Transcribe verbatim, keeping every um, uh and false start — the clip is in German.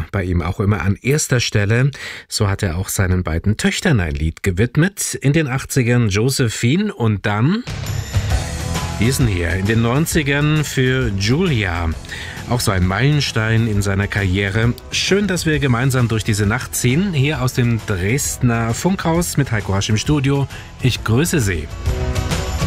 war bei ihm auch immer an erster Stelle. So hat er auch seinen beiden Töchtern ein Lied gewidmet. In den achtzigern Josephine und dann diesen hier in den neunzigern für Julia. Auch so ein Meilenstein in seiner Karriere. Schön, dass wir gemeinsam durch diese Nacht ziehen. Hier aus dem Dresdner Funkhaus mit Heiko Hasch im Studio. Ich grüße Sie.